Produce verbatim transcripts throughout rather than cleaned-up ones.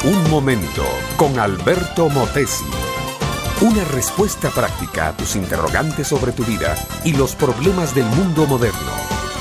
Un momento con Alberto Motesi. Una respuesta práctica a tus interrogantes sobre tu vida y los problemas del mundo moderno.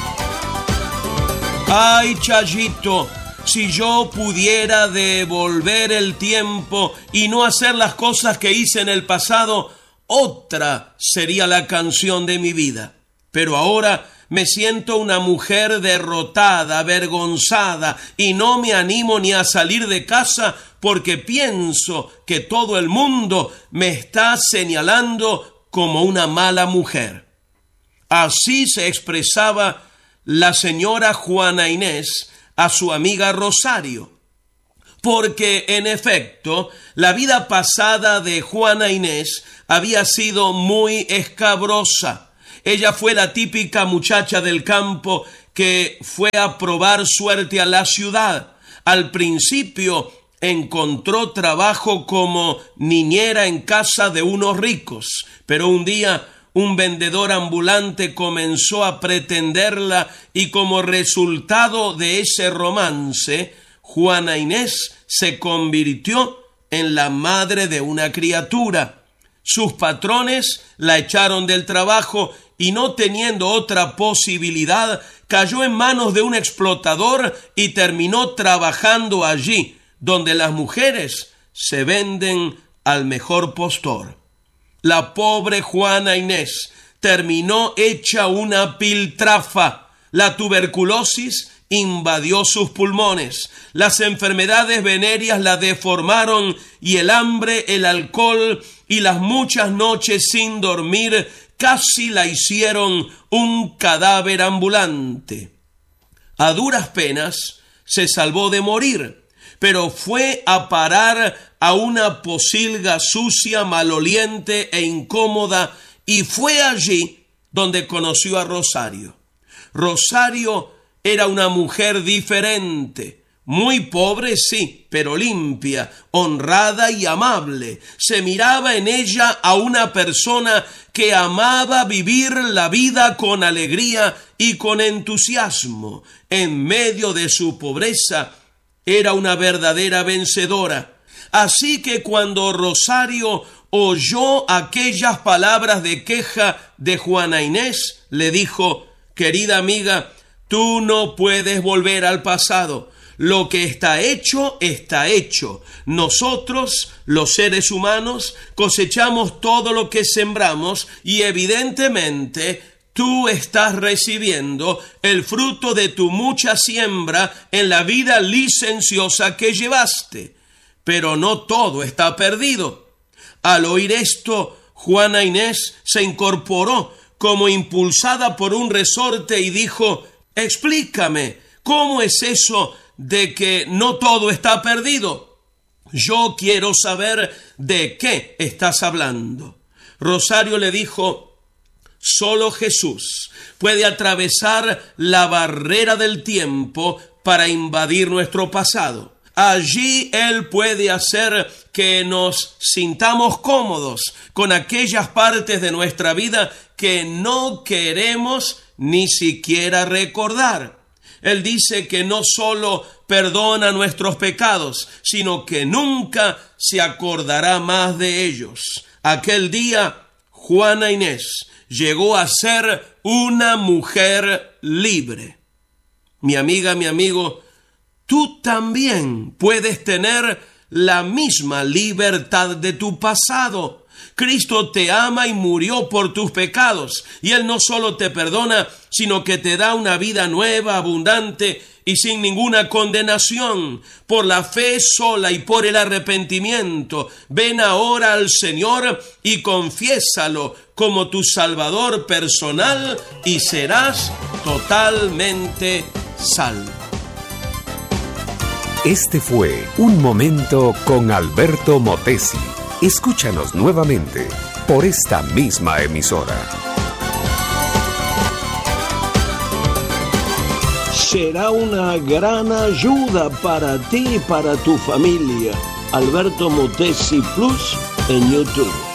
Ay, Chayito, si yo pudiera devolver el tiempo y no hacer las cosas que hice en el pasado, otra sería la canción de mi vida. Pero ahora me siento una mujer derrotada, avergonzada, y no me animo ni a salir de casa porque pienso que todo el mundo me está señalando como una mala mujer. Así se expresaba la señora Juana Inés a su amiga Rosario, porque en efecto la vida pasada de Juana Inés había sido muy escabrosa. Ella fue la típica muchacha del campo que fue a probar suerte a la ciudad. Al principio encontró trabajo como niñera en casa de unos ricos, pero un día un vendedor ambulante comenzó a pretenderla y como resultado de ese romance, Juana Inés se convirtió en la madre de una criatura. Sus patrones la echaron del trabajo y no teniendo otra posibilidad, cayó en manos de un explotador y terminó trabajando allí, donde las mujeres se venden al mejor postor. La pobre Juana Inés terminó hecha una piltrafa. La tuberculosis invadió sus pulmones. Las enfermedades venéreas la deformaron y el hambre, el alcohol y las muchas noches sin dormir casi la hicieron un cadáver ambulante. A duras penas se salvó de morir, pero fue a parar a una pocilga sucia, maloliente e incómoda, y fue allí donde conoció a Rosario. Rosario era una mujer diferente, muy pobre, sí, pero limpia, honrada y amable. Se miraba en ella a una persona que amaba vivir la vida con alegría y con entusiasmo. En medio de su pobreza, era una verdadera vencedora. Así que cuando Rosario oyó aquellas palabras de queja de Juana Inés, le dijo: querida amiga, tú no puedes volver al pasado. Lo que está hecho, está hecho. Nosotros, los seres humanos, cosechamos todo lo que sembramos y evidentemente tú estás recibiendo el fruto de tu mucha siembra en la vida licenciosa que llevaste. Pero no todo está perdido. Al oír esto, Juana Inés se incorporó como impulsada por un resorte y dijo: explícame, ¿cómo es eso de que no todo está perdido? Yo quiero saber de qué estás hablando. Rosario le dijo: solo Jesús puede atravesar la barrera del tiempo para invadir nuestro pasado. Allí Él puede hacer que nos sintamos cómodos con aquellas partes de nuestra vida que no queremos ni siquiera recordar. Él dice que no solo perdona nuestros pecados, sino que nunca se acordará más de ellos. Aquel día, Juana Inés llegó a ser una mujer libre. Mi amiga, mi amigo, tú también puedes tener la misma libertad de tu pasado. Cristo te ama y murió por tus pecados, y Él no solo te perdona, sino que te da una vida nueva, abundante y sin ninguna condenación. Por la fe sola y por el arrepentimiento, ven ahora al Señor y confiésalo como tu Salvador personal y serás totalmente salvo. Este fue Un Momento con Alberto Motesi. Escúchanos nuevamente por esta misma emisora. Será una gran ayuda para ti y para tu familia. Alberto Motesi Plus en YouTube.